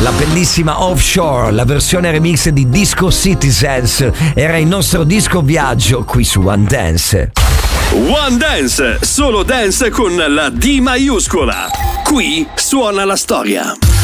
la bellissima Offshore, la versione remix di Disco Citizens, era il nostro disco viaggio qui su One Dance. One Dance, solo dance con la D maiuscola. Qui suona la storia.